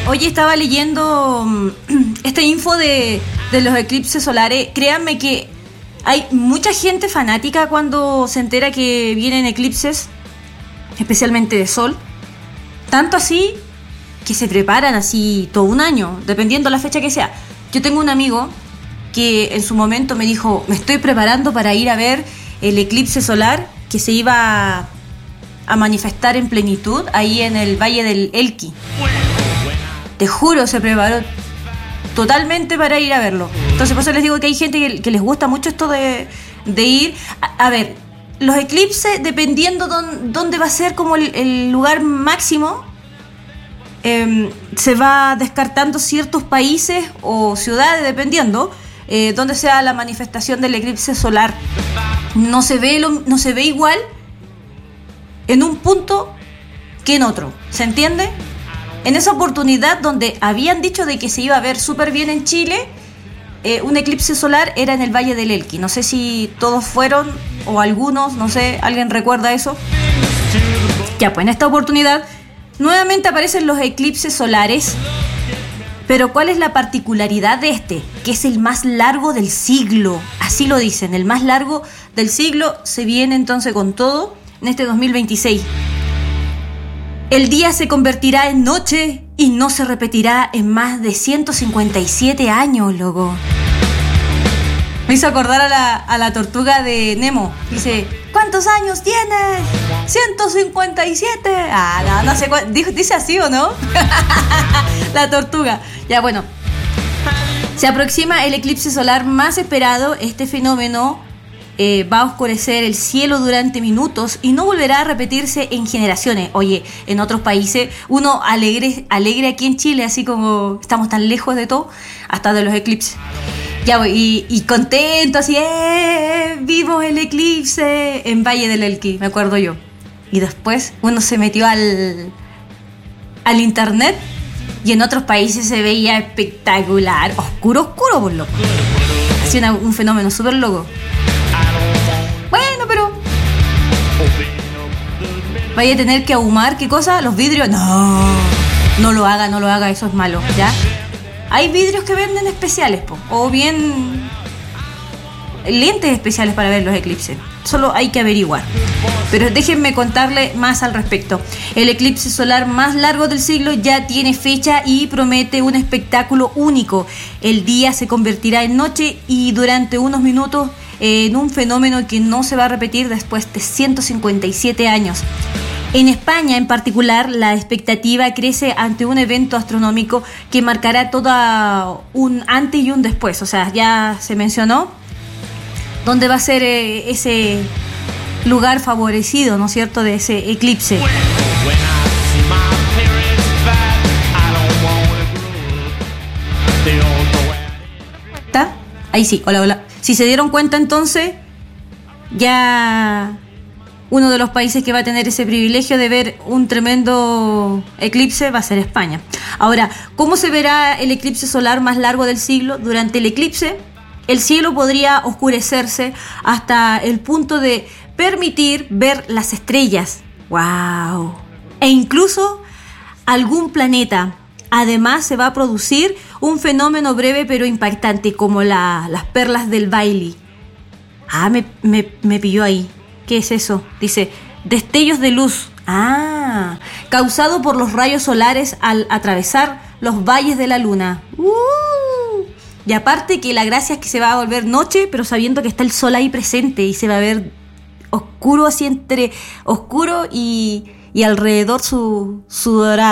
Oye, estaba leyendo esta info de los eclipses solares. Créanme que hay mucha gente fanática cuando se entera que vienen eclipses, especialmente de sol. Tanto así que se preparan así todo un año, dependiendo la fecha que sea. Yo tengo un amigo que en su momento me dijo, me estoy preparando para ir a ver el eclipse solar que se iba a manifestar en plenitud ahí en el Valle del Elqui. Te juro, se preparó totalmente para ir a verlo. Entonces por eso les digo que hay gente que les gusta mucho esto de ir a ver los eclipses, dependiendo dónde va a ser como el lugar máximo. Se va descartando ciertos países o ciudades, dependiendo donde sea la manifestación del eclipse solar. No se ve igual en un punto que en otro, ¿se entiende? En esa oportunidad donde habían dicho de que se iba a ver súper bien en Chile, un eclipse solar era en el Valle del Elqui. No sé si todos fueron o algunos, no sé, ¿alguien recuerda eso? Ya, pues en esta oportunidad nuevamente aparecen los eclipses solares. Pero ¿cuál es la particularidad de este? Que es el más largo del siglo. Así lo dicen, el más largo del siglo. Se viene entonces con todo en este 2026. El día se convertirá en noche y no se repetirá en más de 157 años, loco. Me hizo acordar a la tortuga de Nemo. Dice, ¿cuántos años tienes? 157. No sé cuál. Dice así, ¿o no? La tortuga. Ya, bueno. Se aproxima el eclipse solar más esperado. Este fenómeno va a oscurecer el cielo durante minutos y no volverá a repetirse en generaciones. Oye, en otros países, uno alegre aquí en Chile, así como estamos tan lejos de todo, hasta de los eclipses. Ya voy, y contento, así, vimos el eclipse en Valle del Elqui, me acuerdo yo. Y después uno se metió al internet y en otros países se veía espectacular, oscuro, por loco. Así un fenómeno súper loco. Bueno, pero vaya a tener que ahumar, ¿qué cosa? Los vidrios, no lo haga, eso es malo, ¿ya? Hay vidrios que venden especiales, o bien lentes especiales para ver los eclipses. Solo hay que averiguar. Pero déjenme contarle más al respecto. El eclipse solar más largo del siglo ya tiene fecha y promete un espectáculo único. El día se convertirá en noche y durante unos minutos en un fenómeno que no se va a repetir después de 157 años. En España, en particular, la expectativa crece ante un evento astronómico que marcará todo un antes y un después. O sea, ya se mencionó dónde va a ser ese lugar favorecido, ¿no es cierto?, de ese eclipse. ¿Está? Ahí sí, hola. Si se dieron cuenta, entonces, ya uno de los países que va a tener ese privilegio de ver un tremendo eclipse va a ser España. Ahora, ¿cómo se verá el eclipse solar más largo del siglo? Durante el eclipse, el cielo podría oscurecerse hasta el punto de permitir ver las estrellas. ¡Wow! E incluso algún planeta. Además, se va a producir un fenómeno breve pero impactante, como las perlas del Bailey. Me pilló ahí. ¿Qué es eso? Dice, destellos de luz. Causado por los rayos solares al atravesar los valles de la luna. Y aparte que la gracia es que se va a volver noche, pero sabiendo que está el sol ahí presente y se va a ver oscuro, así entre oscuro y alrededor su dorado.